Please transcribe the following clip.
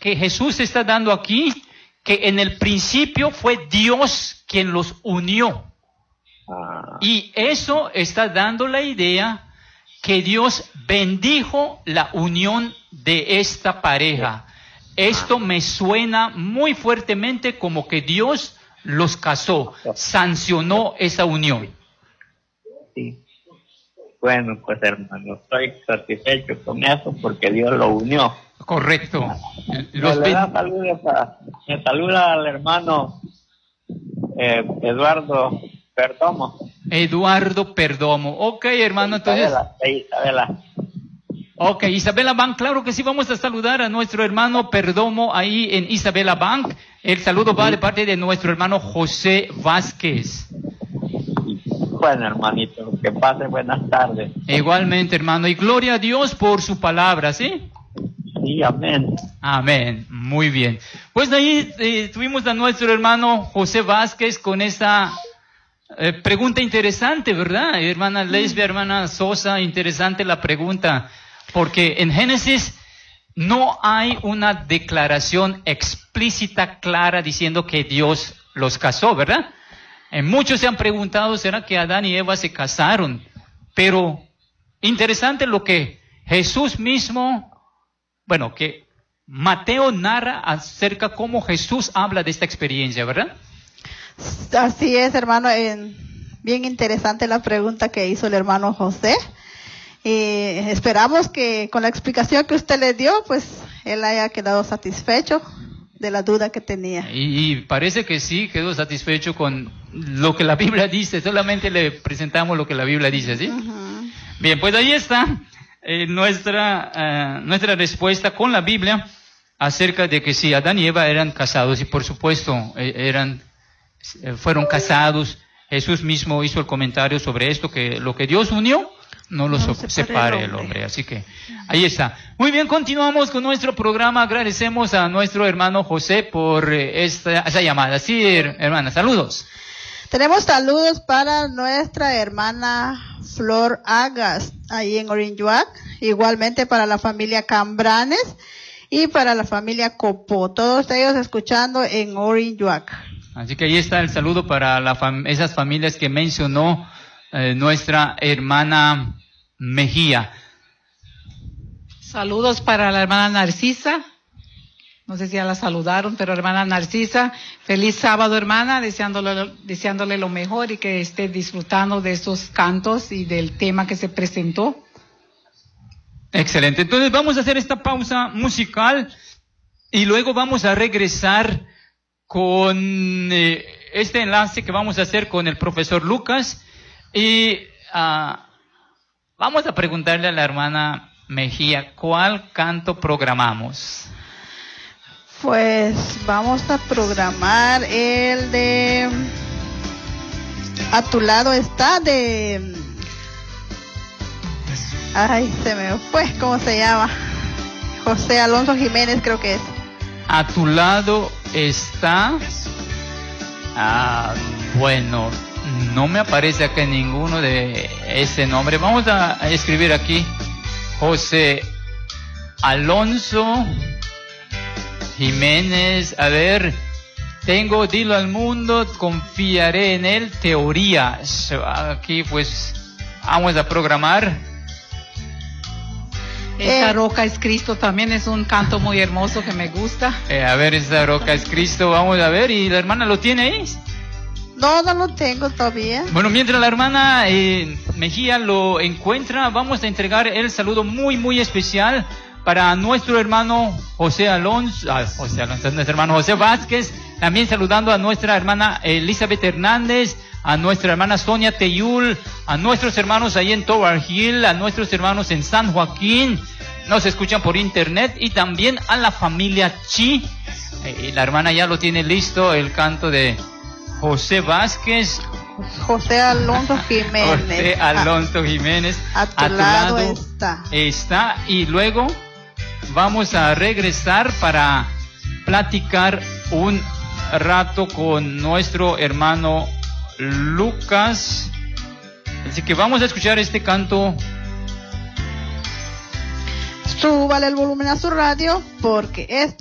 que Jesús está dando aquí, que en el principio fue Dios quien los unió. Y eso está dando la idea que Dios bendijo la unión de esta pareja. Esto me suena muy fuertemente como que Dios los casó, sancionó esa unión. Sí. Bueno, pues hermano, estoy satisfecho con eso porque Dios lo unió. Correcto. Me saluda al hermano Eduardo Perdomo. Eduardo Perdomo. Ok, hermano, entonces... Isabela. Ok, Isabela Bank, claro que sí, vamos a saludar a nuestro hermano Perdomo ahí en Isabela Bank. El saludo va de parte de nuestro hermano José Vázquez. Bueno, hermanito, que pase buenas tardes. Igualmente, hermano, y gloria a Dios por su palabra, ¿sí? Sí, amén. Amén, muy bien. Pues de ahí tuvimos a nuestro hermano José Vázquez con esta pregunta interesante, ¿verdad? Hermana Lesbia, hermana Sosa, interesante la pregunta, porque en Génesis no hay una declaración explícita, clara, diciendo que Dios los casó, ¿verdad? Muchos se han preguntado, ¿será que Adán y Eva se casaron? Pero interesante lo que Jesús mismo, bueno, que Mateo narra acerca cómo Jesús habla de esta experiencia, ¿verdad? Así es, hermano. Bien interesante la pregunta que hizo el hermano José. Esperamos que con la explicación que usted le dio, pues él haya quedado satisfecho de la duda que tenía. Y parece que sí, quedó satisfecho con lo que la Biblia dice. Solamente le presentamos lo que la Biblia dice, ¿sí? Uh-huh. Bien, pues ahí está nuestra respuesta con la Biblia acerca de que sí, Adán y Eva eran casados y por supuesto fueron casados. Jesús mismo hizo el comentario sobre esto, que lo que Dios unió, no lo separe el hombre. Así que ahí está. Muy bien, continuamos con nuestro programa. Agradecemos a nuestro hermano José por esa llamada. Sí, hermana, saludos. Tenemos saludos para nuestra hermana Flor Agas, ahí en Orinjuac. Igualmente para la familia Cambranes y para la familia Copó. Todos ellos escuchando en Orinjuac. Así que ahí está el saludo para esas familias que mencionó nuestra hermana Mejía. Saludos para la hermana Narcisa. No sé si ya la saludaron, pero hermana Narcisa, feliz sábado, hermana, deseándole lo mejor y que esté disfrutando de estos cantos y del tema que se presentó. Excelente. Entonces vamos a hacer esta pausa musical y luego vamos a regresar con este enlace que vamos a hacer con el profesor Lucas y vamos a preguntarle a la hermana Mejía, ¿cuál canto programamos? Pues vamos a programar el de A tu lado está de... Ay, se me fue, ¿cómo se llama? José Alonso Jiménez creo que es. A tu lado está... bueno, no me aparece acá ninguno de ese nombre. Vamos a escribir aquí José Alonso Jiménez. A ver, tengo Dilo al mundo, confiaré en él, teoría. Aquí pues vamos a programar. Esa roca es Cristo también es un canto muy hermoso que me gusta. A ver, esa roca es Cristo, vamos a ver. ¿Y la hermana lo tiene ahí? No lo tengo todavía. Bueno, mientras la hermana Mejía lo encuentra, vamos a entregar el saludo muy, muy especial para nuestro hermano José Alonso, nuestro hermano José Vázquez, también saludando a nuestra hermana Elizabeth Hernández, a nuestra hermana Sonia Teyul, a nuestros hermanos ahí en Tower Hill, a nuestros hermanos en San Joaquín, nos escuchan por internet, y también a la familia Chi. La hermana ya lo tiene listo, el canto de José Vázquez. José Alonso Jiménez. José Alonso Jiménez. A tu lado está. Y luego vamos a regresar para platicar un rato con nuestro hermano Lucas. Así que vamos a escuchar este canto. Súbale el volumen a su radio porque esto